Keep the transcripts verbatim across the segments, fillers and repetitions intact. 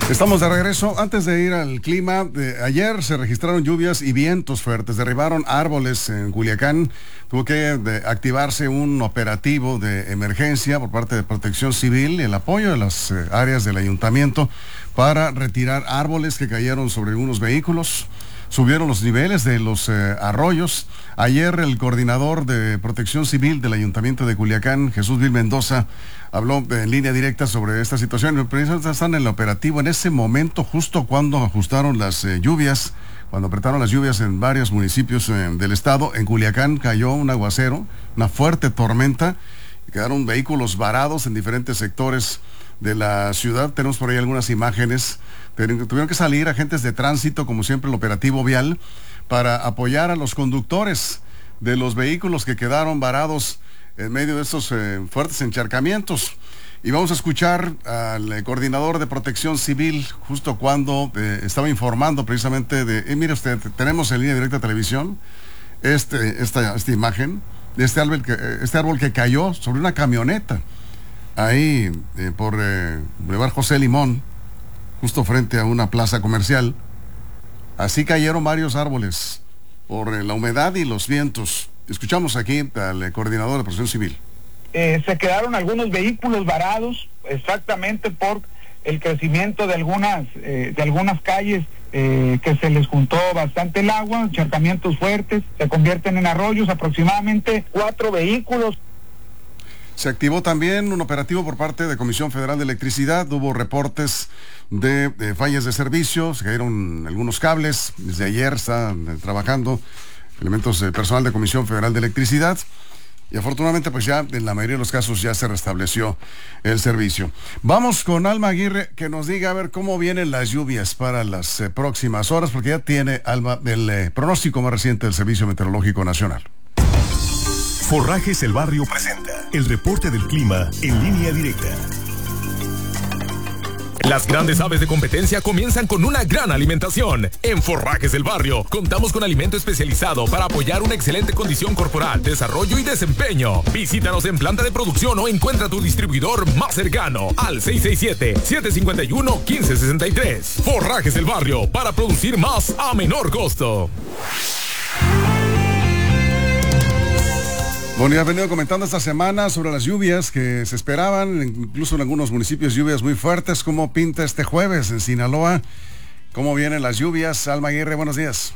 Estamos de regreso. Antes de ir al clima, de, ayer se registraron lluvias y vientos fuertes, derribaron árboles en Culiacán. Tuvo que de, activarse un operativo de emergencia por parte de Protección Civil, el apoyo de las eh, áreas del ayuntamiento para retirar árboles que cayeron sobre unos vehículos. Subieron los niveles de los eh, arroyos. Ayer el coordinador de Protección Civil del Ayuntamiento de Culiacán, Jesús Vil Mendoza, habló en línea directa sobre esta situación. Precisamente están en el operativo en ese momento, justo cuando ajustaron las eh, lluvias, cuando apretaron las lluvias en varios municipios eh, del estado. En Culiacán cayó un aguacero, una fuerte tormenta, y quedaron vehículos varados en diferentes sectores de la ciudad. Tenemos por ahí algunas imágenes. Tuvieron que salir agentes de tránsito, como siempre el operativo vial, para apoyar a los conductores de los vehículos que quedaron varados en medio de estos eh, fuertes encharcamientos. Y vamos a escuchar al eh, coordinador de Protección Civil justo cuando eh, estaba informando precisamente de, eh, mire usted, tenemos en línea directa televisión este, esta, esta imagen de este árbol, que, este árbol que cayó sobre una camioneta ahí eh, por eh, Boulevard José Limón, justo frente a una plaza comercial. Así cayeron varios árboles por eh, la humedad y los vientos. Escuchamos aquí al eh, coordinador de Protección Civil. Eh, se quedaron algunos vehículos varados exactamente por el crecimiento de algunas eh, de algunas calles eh, que se les juntó bastante el agua, encharcamientos fuertes, se convierten en arroyos, aproximadamente cuatro vehículos. Se activó también un operativo por parte de Comisión Federal de Electricidad. Hubo reportes de, de fallas de servicio, se cayeron algunos cables. Desde ayer están eh, trabajando elementos de personal de Comisión Federal de Electricidad. Y afortunadamente, pues ya en la mayoría de los casos ya se restableció el servicio. Vamos con Alma Aguirre, que nos diga a ver cómo vienen las lluvias para las eh, próximas horas, porque ya tiene, Alma, el eh, pronóstico más reciente del Servicio Meteorológico Nacional. Forrajes El Barrio presenta el reporte del clima en línea directa. Las grandes aves de competencia comienzan con una gran alimentación. En Forrajes El Barrio contamos con alimento especializado para apoyar una excelente condición corporal, desarrollo y desempeño. Visítanos en planta de producción o encuentra tu distribuidor más cercano al seis seis siete, siete cinco uno, uno cinco seis tres. Forrajes El Barrio, para producir más a menor costo. Bueno, ya he venido comentando esta semana sobre las lluvias que se esperaban, incluso en algunos municipios lluvias muy fuertes. ¿Cómo pinta este jueves en Sinaloa? ¿Cómo vienen las lluvias? Alma Aguirre, buenos días.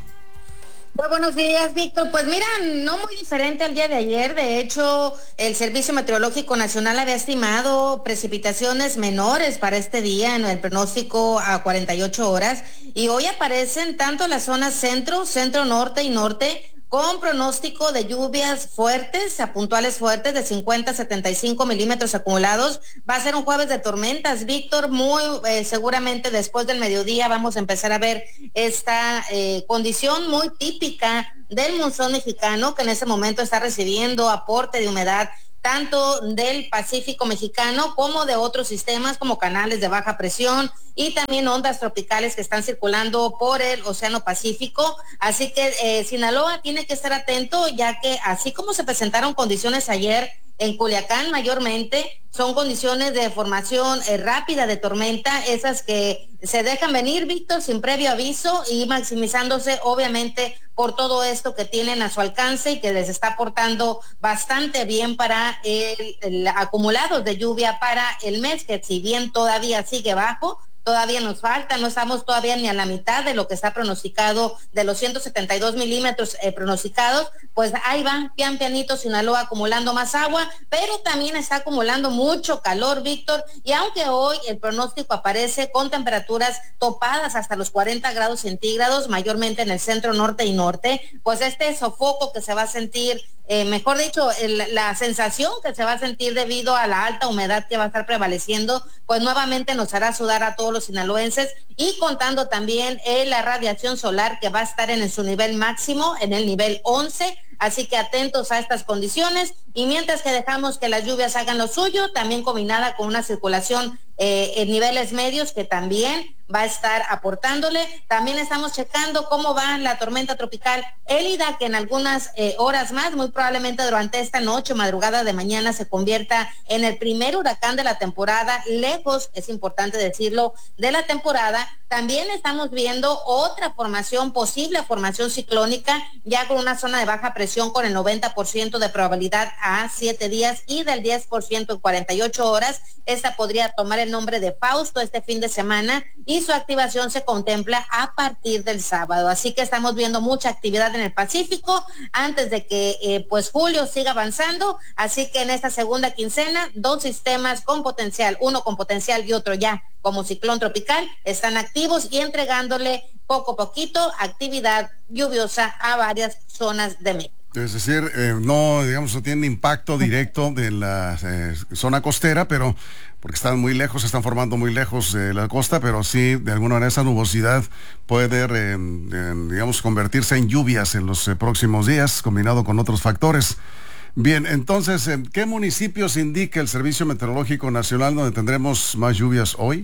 Muy buenos días, Víctor. Pues mira, no muy diferente al día de ayer. De hecho, el Servicio Meteorológico Nacional había estimado precipitaciones menores para este día en el pronóstico a cuarenta y ocho horas. Y hoy aparecen tanto la zona centro, centro-norte y norte, con pronóstico de lluvias fuertes, a puntuales fuertes de cincuenta a setenta y cinco milímetros acumulados. Va a ser un jueves de tormentas, Víctor. Muy eh, seguramente después del mediodía vamos a empezar a ver esta eh, condición muy típica del monzón mexicano, que en ese momento está recibiendo aporte de humedad tanto del Pacífico mexicano como de otros sistemas como canales de baja presión y también ondas tropicales que están circulando por el Océano Pacífico. Así que eh, Sinaloa tiene que estar atento, ya que así como se presentaron condiciones ayer en Culiacán, mayormente son condiciones de formación eh, rápida de tormenta, esas que se dejan venir, Víctor, sin previo aviso y maximizándose obviamente por todo esto que tienen a su alcance y que les está aportando bastante bien para el, el acumulado de lluvia para el mes, que si bien todavía sigue bajo, todavía nos falta, no estamos todavía ni a la mitad de lo que está pronosticado, de los ciento setenta y dos milímetros eh, pronosticados. Pues ahí va, pian pianito Sinaloa acumulando más agua, pero también está acumulando mucho calor, Víctor, y aunque hoy el pronóstico aparece con temperaturas topadas hasta los cuarenta grados centígrados, mayormente en el centro, norte y norte, pues este sofoco que se va a sentir, Eh, mejor dicho, el, la sensación que se va a sentir debido a la alta humedad que va a estar prevaleciendo, pues nuevamente nos hará sudar a todos los sinaloenses, y contando también en la radiación solar que va a estar en su nivel máximo, en el nivel once, así que atentos a estas condiciones, y mientras que dejamos que las lluvias hagan lo suyo, también combinada con una circulación eh, en niveles medios que también va a estar aportándole. También estamos checando cómo va la tormenta tropical Elida, que en algunas eh, horas más, muy probablemente durante esta noche, madrugada de mañana, se convierta en el primer huracán de la temporada, lejos, es importante decirlo, de la temporada. También estamos viendo otra formación, posible formación ciclónica, ya con una zona de baja presión con el noventa por ciento de probabilidad a siete días y del diez por ciento en cuarenta y ocho horas. Esta podría tomar el nombre de Fausto este fin de semana y su activación se contempla a partir del sábado. Así que estamos viendo mucha actividad en el Pacífico antes de que eh, pues julio siga avanzando. Así que en esta segunda quincena, dos sistemas con potencial, uno con potencial y otro ya como ciclón tropical, están activos y entregándole poco a poquito actividad lluviosa a varias zonas de México. Es decir, eh, no, digamos, no tiene impacto directo de la eh, zona costera, pero porque están muy lejos, se están formando muy lejos de la costa, pero sí, de alguna manera esa nubosidad puede, eh, eh, digamos, convertirse en lluvias en los eh, próximos días, combinado con otros factores. Bien, entonces, ¿qué municipios indica el Servicio Meteorológico Nacional donde tendremos más lluvias hoy?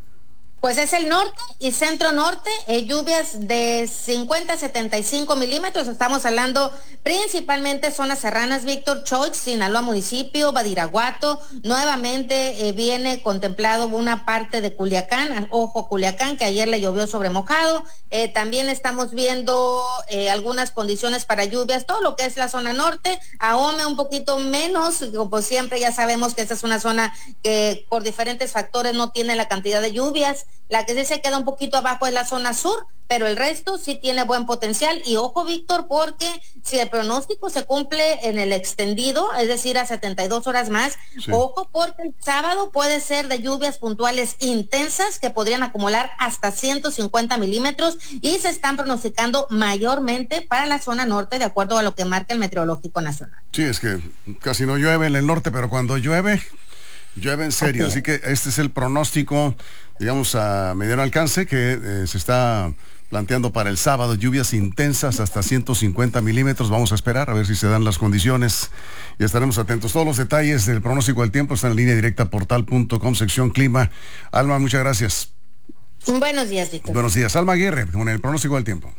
Pues es el norte y centro norte, eh, lluvias de cincuenta a setenta y cinco milímetros, estamos hablando principalmente zonas serranas, Víctor, Choix, Sinaloa municipio, Badiraguato, nuevamente eh, viene contemplado una parte de Culiacán, ojo Culiacán, que ayer le llovió sobre mojado, eh, también estamos viendo eh, algunas condiciones para lluvias, todo lo que es la zona norte, Ahome un poquito menos, como siempre ya sabemos que esta es una zona que por diferentes factores no tiene la cantidad de lluvias. La que sí se queda un poquito abajo es la zona sur, pero el resto sí tiene buen potencial. Y ojo, Víctor, porque si el pronóstico se cumple en el extendido, es decir, a setenta y dos horas más, sí. Ojo, porque el sábado puede ser de lluvias puntuales intensas que podrían acumular hasta ciento cincuenta milímetros y se están pronosticando mayormente para la zona norte, de acuerdo a lo que marca el Meteorológico Nacional. Sí, es que casi no llueve en el norte, pero cuando llueve... Llueve en serio, okay. Así que este es el pronóstico, digamos, a mediano alcance que eh, se está planteando para el sábado, lluvias intensas hasta ciento cincuenta milímetros. Vamos a esperar a ver si se dan las condiciones y estaremos atentos. Todos los detalles del pronóstico del tiempo están en línea directa portal punto com, sección clima. Alma, muchas gracias. Buenos días, Víctor. Buenos días. Alma Aguirre, con el pronóstico del tiempo.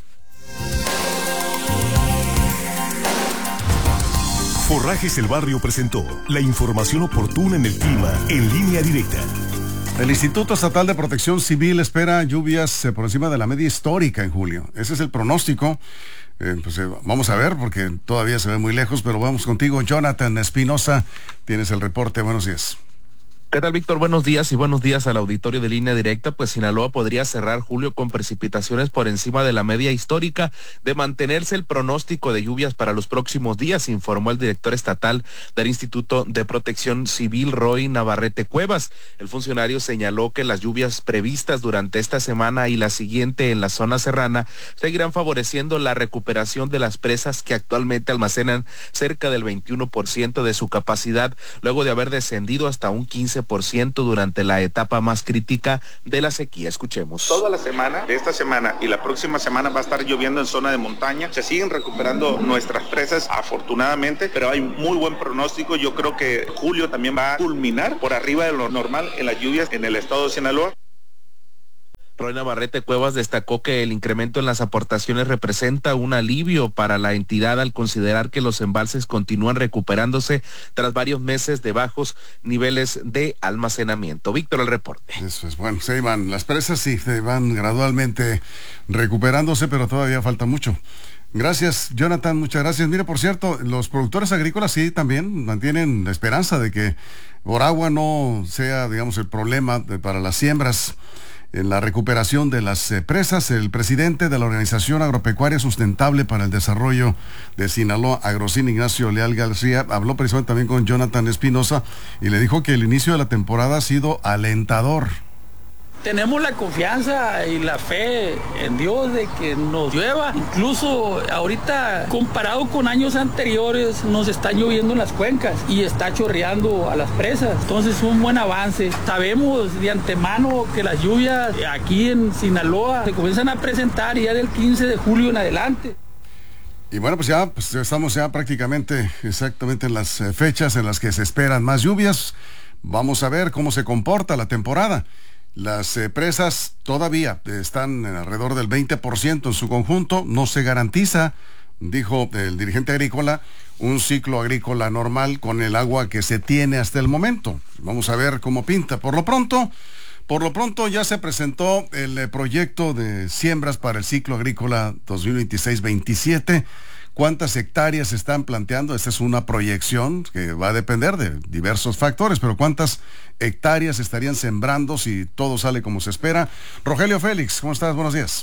Forrajes El Barrio presentó la información oportuna en el clima en línea directa. El Instituto Estatal de Protección Civil espera lluvias eh, por encima de la media histórica en julio. Ese es el pronóstico. Eh, pues, eh, vamos a ver, porque todavía se ve muy lejos, pero vamos contigo, Jonathan Espinosa. Tienes el reporte. Buenos días. ¿Qué tal, Víctor? Buenos días y buenos días al auditorio de Línea Directa. Pues Sinaloa podría cerrar julio con precipitaciones por encima de la media histórica. De mantenerse el pronóstico de lluvias para los próximos días, informó el director estatal del Instituto de Protección Civil, Roy Navarrete Cuevas. El funcionario señaló que las lluvias previstas durante esta semana y la siguiente en la zona serrana seguirán favoreciendo la recuperación de las presas que actualmente almacenan cerca del veintiuno por ciento de su capacidad, luego de haber descendido hasta un quince por ciento durante la etapa más crítica de la sequía. Escuchemos. Toda la semana, de esta semana y la próxima semana va a estar lloviendo en zona de montaña. Se siguen recuperando nuestras presas, afortunadamente, pero hay muy buen pronóstico. Yo creo que julio también va a culminar por arriba de lo normal en las lluvias en el estado de Sinaloa. Roy Navarrete Cuevas destacó que el incremento en las aportaciones representa un alivio para la entidad al considerar que los embalses continúan recuperándose tras varios meses de bajos niveles de almacenamiento. Víctor, el reporte. Eso es bueno, se van, las presas sí, se van gradualmente recuperándose, pero todavía falta mucho. Gracias, Jonathan, muchas gracias. Mira, por cierto, los productores agrícolas sí también mantienen la esperanza de que por agua no sea, digamos, el problema de, para las siembras. En la recuperación de las eh, presas, el presidente de la Organización Agropecuaria Sustentable para el Desarrollo de Sinaloa, Agrocin, Ignacio Leal García, habló precisamente también con Jonathan Espinosa y le dijo que el inicio de la temporada ha sido alentador. Tenemos la confianza y la fe en Dios de que nos llueva. Incluso ahorita, comparado con años anteriores, nos está lloviendo en las cuencas y está chorreando a las presas. Entonces es un buen avance. Sabemos de antemano que las lluvias aquí en Sinaloa se comienzan a presentar ya del quince de julio en adelante. Y bueno, pues ya pues estamos ya prácticamente exactamente en las fechas en las que se esperan más lluvias. Vamos a ver cómo se comporta la temporada. Las eh, presas todavía están en alrededor del veinte por ciento en su conjunto. No se garantiza, dijo el dirigente agrícola, un ciclo agrícola normal con el agua que se tiene hasta el momento. Vamos a ver cómo pinta. Por lo pronto, por lo pronto ya se presentó el eh, proyecto de siembras para el ciclo agrícola dos mil veintiséis veintisiete. ¿Cuántas hectáreas se están planteando? Esta es una proyección que va a depender de diversos factores, pero ¿cuántas hectáreas estarían sembrando si todo sale como se espera? Rogelio Félix, ¿cómo estás? Buenos días.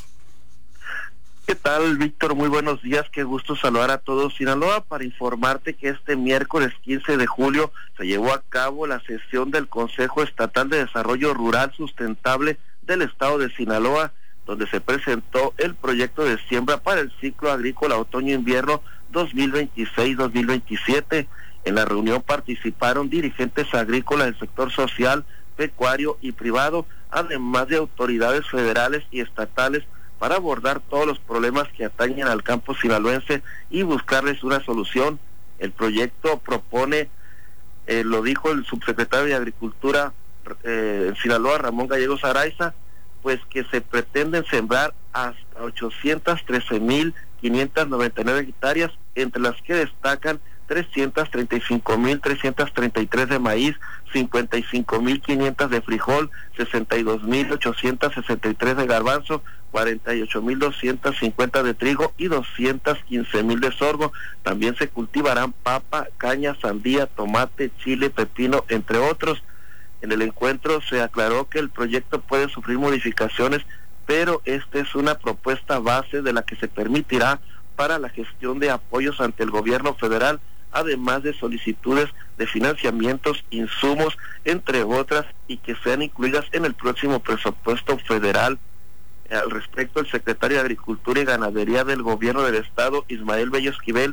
¿Qué tal, Víctor? Muy buenos días, qué gusto saludar a todos Sinaloa para informarte que este miércoles quince de julio se llevó a cabo la sesión del Consejo Estatal de Desarrollo Rural Sustentable del Estado de Sinaloa, donde se presentó el proyecto de siembra para el ciclo agrícola otoño-invierno dos mil veintiséis dos mil veintisiete. En la reunión participaron dirigentes agrícolas del sector social, pecuario y privado, además de autoridades federales y estatales, para abordar todos los problemas que atañen al campo sinaloense y buscarles una solución. El proyecto propone, eh, lo dijo el subsecretario de Agricultura eh, en Sinaloa, Ramón Gallegos Araiza, pues que se pretenden sembrar hasta ochocientas trece mil quinientas noventa y nueve hectáreas, entre las que destacan trescientas treinta y cinco mil trescientas treinta y tres de maíz, cincuenta y cinco mil quinientas de frijol, sesenta y dos mil ochocientas sesenta y tres de garbanzo, cuarenta y ocho mil doscientos cincuenta de trigo y doscientos quince mil de sorgo. También se cultivarán papa, caña, sandía, tomate, chile, pepino, entre otros. En el encuentro se aclaró que el proyecto puede sufrir modificaciones, pero esta es una propuesta base de la que se permitirá para la gestión de apoyos ante el gobierno federal, además de solicitudes de financiamientos, insumos, entre otras, y que sean incluidas en el próximo presupuesto federal. Al respecto, el secretario de Agricultura y Ganadería del Gobierno del Estado, Ismael Bello Esquivel,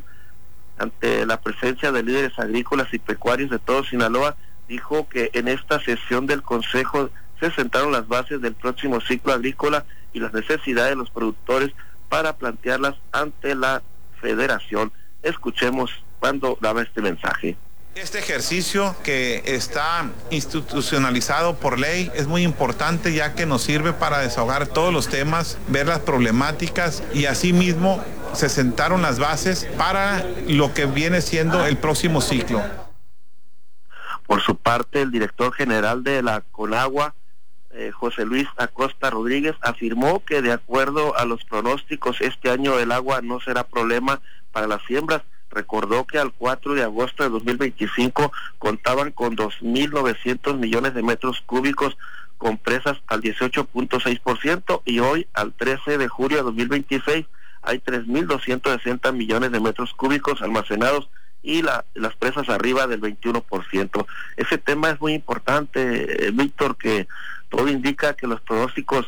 ante la presencia de líderes agrícolas y pecuarios de todo Sinaloa, dijo que en esta sesión del Consejo se sentaron las bases del próximo ciclo agrícola y las necesidades de los productores para plantearlas ante la Federación. Escuchemos cuando daba este mensaje. Este ejercicio que está institucionalizado por ley es muy importante, ya que nos sirve para desahogar todos los temas, ver las problemáticas, y asimismo se sentaron las bases para lo que viene siendo el próximo ciclo. Por su parte, el director general de la Conagua, eh, José Luis Acosta Rodríguez, afirmó que de acuerdo a los pronósticos, este año el agua no será problema para las siembras. Recordó que al cuatro de agosto de dos mil veinticinco contaban con dos mil novecientos millones de metros cúbicos con presas al dieciocho punto seis por ciento, y hoy, al trece de julio de dos mil veintiséis, hay tres mil doscientos sesenta millones de metros cúbicos almacenados y la, las presas arriba del veintiuno por ciento. Ese tema es muy importante, eh, Víctor, que todo indica que los pronósticos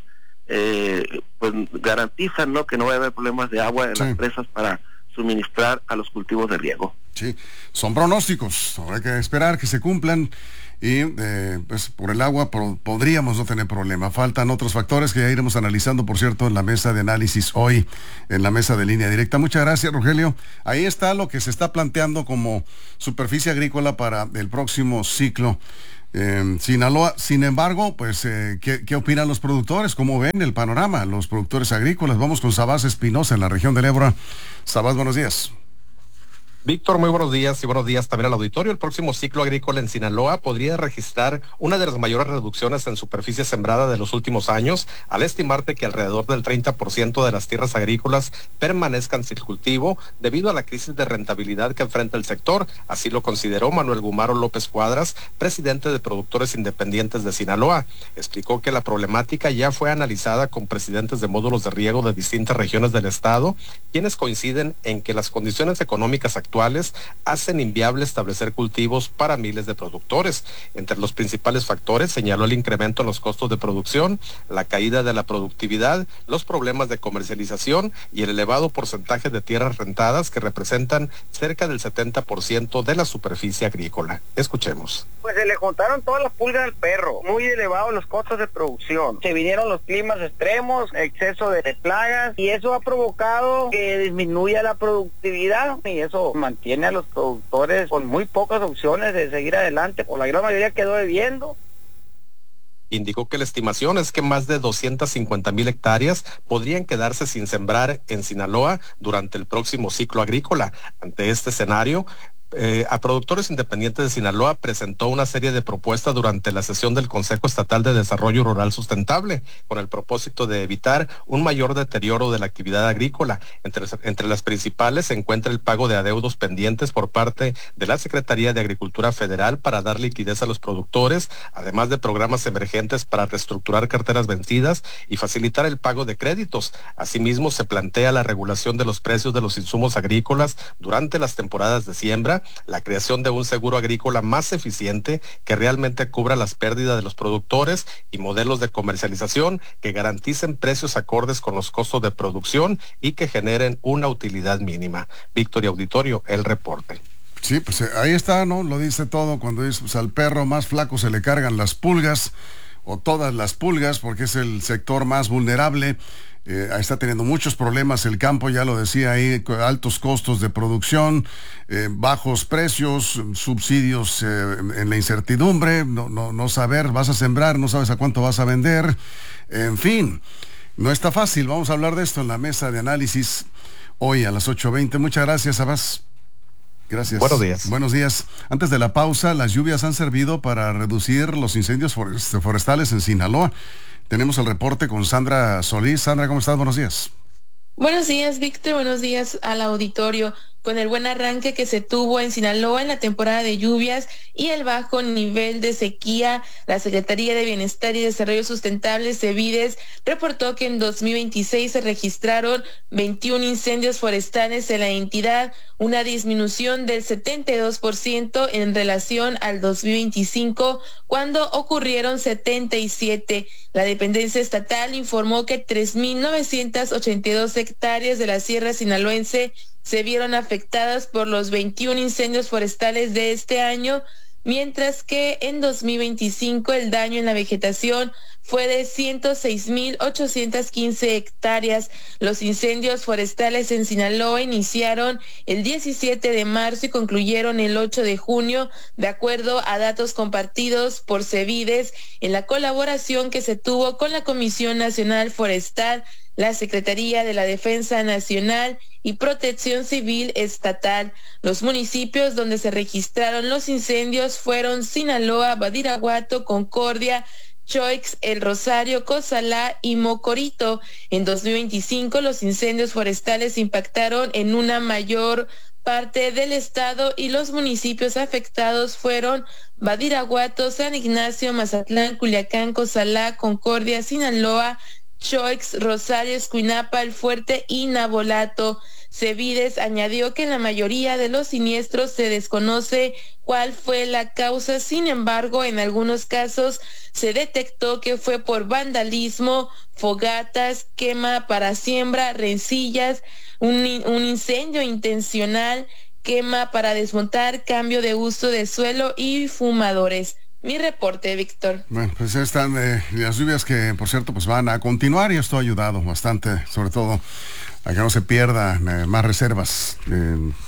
eh, pues garantizan, ¿no?, que no va a haber problemas de agua en sí. las presas para suministrar a los cultivos de riego. Sí, son pronósticos, habrá que esperar que se cumplan, y eh, pues por el agua por, podríamos no tener problema. Faltan otros factores que ya iremos analizando, por cierto, en la mesa de análisis hoy, en la mesa de Línea Directa. Muchas gracias, Rogelio. Ahí está lo que se está planteando como superficie agrícola para el próximo ciclo en Sinaloa. Sin embargo, pues, eh, ¿qué, ¿qué opinan los productores? ¿Cómo ven el panorama los productores agrícolas? Vamos con Sabás Espinosa en la región del Ébora. Sabás, buenos días. Víctor, muy buenos días y buenos días también al auditorio. El próximo ciclo agrícola en Sinaloa podría registrar una de las mayores reducciones en superficie sembrada de los últimos años, al estimarte que alrededor del treinta por ciento de las tierras agrícolas permanezcan sin cultivo debido a la crisis de rentabilidad que enfrenta el sector. Así lo consideró Manuel Gumaro López Cuadras, presidente de Productores Independientes de Sinaloa. Explicó que la problemática ya fue analizada con presidentes de módulos de riego de distintas regiones del estado, quienes coinciden en que las condiciones económicas actuales hacen inviable establecer cultivos para miles de productores. Entre los principales factores señaló el incremento en los costos de producción, la caída de la productividad, los problemas de comercialización y el elevado porcentaje de tierras rentadas, que representan cerca del setenta por ciento de la superficie agrícola. Escuchemos. Pues se le juntaron todas las pulgas al perro, muy elevados los costos de producción. Se vinieron los climas extremos, exceso de plagas, y eso ha provocado que disminuya la productividad, y eso mantiene a los productores con muy pocas opciones de seguir adelante, por la gran mayoría quedó debiendo. indicó que la estimación es que más de doscientas cincuenta mil hectáreas podrían quedarse sin sembrar en Sinaloa durante el próximo ciclo agrícola. Ante este escenario, Eh, a Productores Independientes de Sinaloa presentó una serie de propuestas durante la sesión del Consejo Estatal de Desarrollo Rural Sustentable con el propósito de evitar un mayor deterioro de la actividad agrícola. Entre, entre las principales se encuentra el pago de adeudos pendientes por parte de la Secretaría de Agricultura Federal para dar liquidez a los productores, además de programas emergentes para reestructurar carteras vencidas y facilitar el pago de créditos. Asimismo, se plantea la regulación de los precios de los insumos agrícolas durante las temporadas de siembra, la creación de un seguro agrícola más eficiente que realmente cubra las pérdidas de los productores y modelos de comercialización que garanticen precios acordes con los costos de producción y que generen una utilidad mínima. Víctor y Auditorio, el reporte. Sí, pues ahí está, ¿no? Lo dice todo cuando dice, pues, al perro más flaco se le cargan las pulgas, o todas las pulgas, porque es el sector más vulnerable. Eh, está teniendo muchos problemas el campo, ya lo decía ahí, altos costos de producción, eh, bajos precios, subsidios eh, en la incertidumbre, no, no, no saber, vas a sembrar, no sabes a cuánto vas a vender, en fin, no está fácil. Vamos a hablar de esto en la mesa de análisis hoy a las ocho veinte. Muchas gracias, Abbas. Gracias. Buenos días. Buenos días. Antes de la pausa, las lluvias han servido para reducir los incendios forestales en Sinaloa. Tenemos el reporte con Sandra Solís. Sandra, ¿cómo estás? Buenos días. Buenos días, Víctor. Buenos días al auditorio. Con el buen arranque que se tuvo en Sinaloa en la temporada de lluvias y el bajo nivel de sequía, la Secretaría de Bienestar y Desarrollo Sustentable, SEBIDES, reportó que en dos mil veintiséis se registraron veintiún incendios forestales en la entidad, una disminución del setenta y dos por ciento en relación al dos mil veinticinco, cuando ocurrieron setenta y siete. La dependencia estatal informó que tres mil novecientas ochenta y dos hectáreas de la Sierra Sinaloense se vieron afectadas por los veintiún incendios forestales de este año, mientras que en dos mil veinticinco el daño en la vegetación fue de ciento seis mil ochocientas quince hectáreas. Los incendios forestales en Sinaloa iniciaron el diecisiete de marzo y concluyeron el ocho de junio, de acuerdo a datos compartidos por SEBIDES en la colaboración que se tuvo con la Comisión Nacional Forestal, la Secretaría de la Defensa Nacional y Protección Civil Estatal. Los municipios donde se registraron los incendios fueron Sinaloa, Badiraguato, Concordia, Choix, El Rosario, Cozalá y Mocorito. En dos mil veinticinco los incendios forestales impactaron en una mayor parte del estado y los municipios afectados fueron Badiraguato, San Ignacio, Mazatlán, Culiacán, Cozalá, Concordia, Sinaloa, Choix, Rosario, Escuinapa, El Fuerte y Navolato. SEBIDES añadió que en la mayoría de los siniestros se desconoce cuál fue la causa. Sin embargo, en algunos casos se detectó que fue por vandalismo, fogatas, quema para siembra, rencillas, un, un incendio intencional, quema para desmontar, cambio de uso de suelo y fumadores. Mi reporte, Víctor. Bueno, pues están eh, las lluvias que, por cierto, pues van a continuar y esto ha ayudado bastante, sobre todo a que no se pierdan eh, más reservas eh,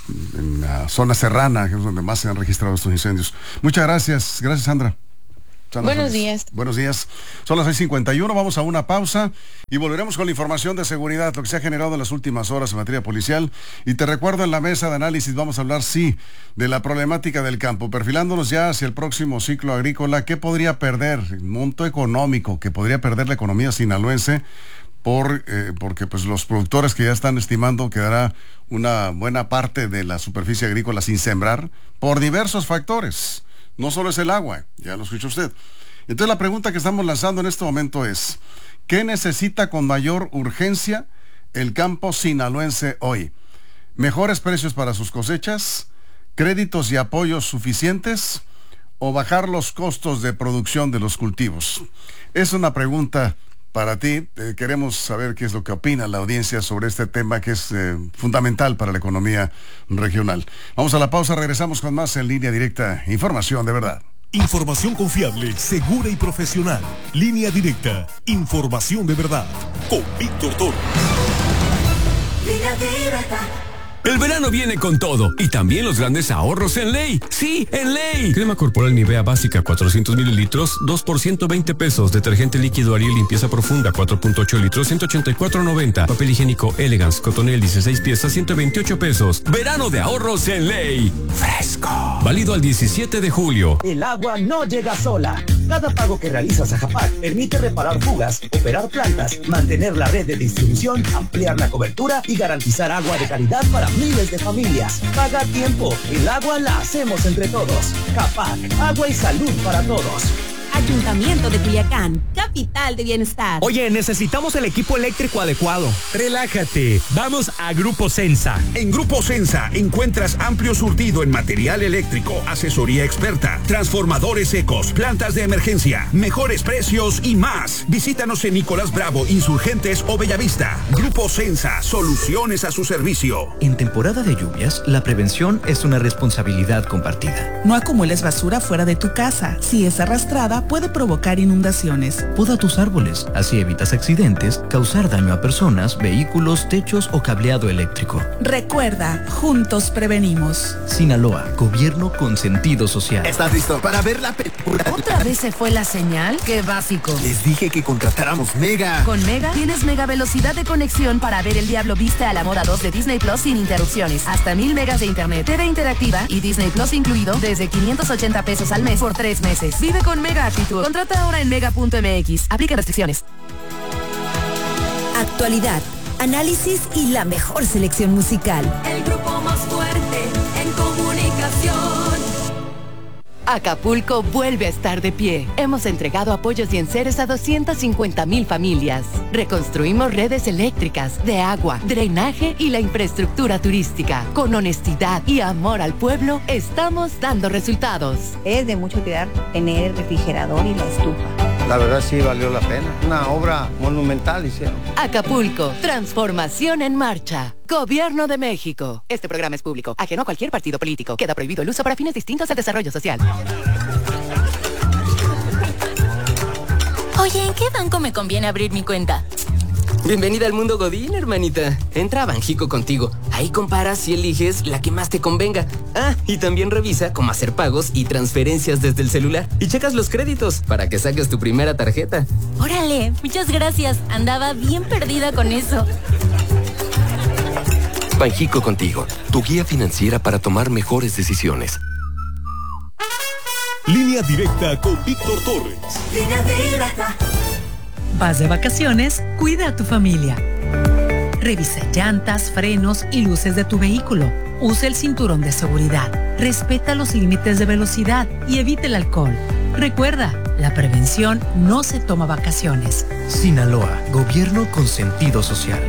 en la zona serrana, que es donde más se han registrado estos incendios. Muchas gracias. Gracias, Sandra. Sandra Buenos Solís. días. Buenos días. Son las seis cincuenta y uno, vamos a una pausa y volveremos con la información de seguridad, lo que se ha generado en las últimas horas en materia policial. Y te recuerdo, en la mesa de análisis vamos a hablar, sí, de la problemática del campo, perfilándonos ya hacia el próximo ciclo agrícola. ¿Qué podría perder? El monto económico que podría perder la economía sinaloense por eh, porque pues los productores que ya están estimando quedará una buena parte de la superficie agrícola sin sembrar por diversos factores. No solo es el agua, ya lo escuchó usted. Entonces la pregunta que estamos lanzando en este momento es, ¿qué necesita con mayor urgencia el campo sinaloense hoy? ¿Mejores precios para sus cosechas? ¿Créditos y apoyos suficientes? ¿O bajar los costos de producción de los cultivos? Es una pregunta para ti. Eh, queremos saber qué es lo que opina la audiencia sobre este tema que es eh, fundamental para la economía regional. Vamos a la pausa, regresamos con más en Línea Directa. Información de verdad. Información confiable, segura y profesional. Línea Directa. Información de verdad. Con Víctor Toro. Línea Directa. El verano viene con todo y también los grandes ahorros en Ley. Sí, en Ley. Crema corporal Nivea básica cuatrocientos mililitros, dos por ciento veinte pesos. Detergente líquido Ariel limpieza profunda cuatro punto ocho litros, ciento ochenta y cuatro noventa. Papel higiénico Elegance Cotonel dieciséis piezas, ciento veintiocho pesos. Verano de ahorros en Ley. Fresco. Válido al diecisiete de julio. El agua no llega sola. Cada pago que realizas a Japac permite reparar fugas, operar plantas, mantener la red de distribución, ampliar la cobertura y garantizar agua de calidad para miles de familias. Paga a tiempo. El agua la hacemos entre todos. Japac, agua y salud para todos. Ayuntamiento de Culiacán, capital de bienestar. Oye, necesitamos el equipo eléctrico adecuado. Relájate, vamos a Grupo Sensa. En Grupo Sensa encuentras amplio surtido en material eléctrico, asesoría experta, transformadores secos, plantas de emergencia, mejores precios y más. Visítanos en Nicolás Bravo, Insurgentes o Bellavista. Grupo Sensa, soluciones a su servicio. En temporada de lluvias, la prevención es una responsabilidad compartida. No acumules basura fuera de tu casa. Si es arrastrada, puede provocar inundaciones. Poda tus árboles, así evitas accidentes, causar daño a personas, vehículos, techos o cableado eléctrico. Recuerda, juntos prevenimos. Sinaloa, gobierno con sentido social. ¿Estás listo para ver la película? ¿Otra vez se fue la señal? ¡Qué básico! Les dije que contratáramos Mega. Con Mega tienes mega velocidad de conexión para ver El Diablo Viste a la Moda dos de Disney Plus sin interrupciones. Hasta mil megas de internet, T V interactiva y Disney Plus incluido desde quinientos ochenta pesos al mes por tres meses. Vive con Mega actitud. Contrata ahora en mega punto m x. Aplica restricciones. Actualidad, análisis y la mejor selección musical. El grupo más fuerte en comunicación. Acapulco vuelve a estar de pie. Hemos entregado apoyos y enseres a doscientas cincuenta mil familias. Reconstruimos redes eléctricas, de agua, drenaje y la infraestructura turística. Con honestidad y amor al pueblo, estamos dando resultados. Es de mucha utilidad tener el refrigerador y la estufa. La verdad sí valió la pena. Una obra monumental hicieron. Acapulco, transformación en marcha. Gobierno de México. Este programa es público, ajeno a cualquier partido político. Queda prohibido el uso para fines distintos al desarrollo social. Oye, ¿en qué banco me conviene abrir mi cuenta? Bienvenida al mundo Godín, hermanita. Entra a Banjico Contigo. Ahí comparas y eliges la que más te convenga. Ah, y también revisa cómo hacer pagos y transferencias desde el celular. Y checas los créditos para que saques tu primera tarjeta. Órale, muchas gracias. Andaba bien perdida con eso. Banjico Contigo, tu guía financiera para tomar mejores decisiones. Línea directa con Víctor Torres. Línea directa. Vas de vacaciones, cuida a tu familia. Revisa llantas, frenos y luces de tu vehículo. Usa el cinturón de seguridad. Respeta los límites de velocidad y evita el alcohol. Recuerda, la prevención no se toma vacaciones. Sinaloa, gobierno con sentido social.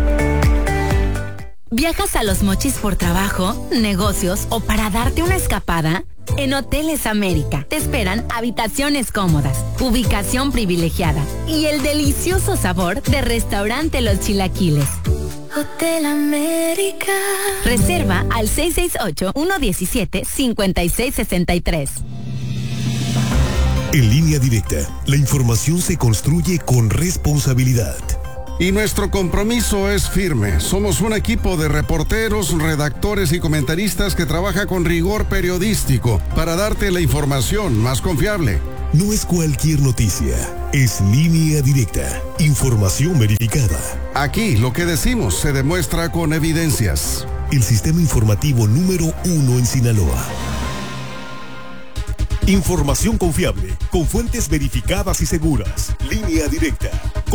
¿Viajas a Los Mochis por trabajo, negocios o para darte una escapada? En Hoteles América te esperan habitaciones cómodas, ubicación privilegiada y el delicioso sabor de Restaurante Los Chilaquiles. Hotel América. Reserva al seis seis ocho, uno uno siete, cinco seis seis tres. En Línea Directa, la información se construye con responsabilidad. Y nuestro compromiso es firme. Somos un equipo de reporteros, redactores y comentaristas que trabaja con rigor periodístico para darte la información más confiable. No es cualquier noticia, es Línea Directa, información verificada. Aquí lo que decimos se demuestra con evidencias. El sistema informativo número uno en Sinaloa. Información confiable, con fuentes verificadas y seguras. Línea Directa.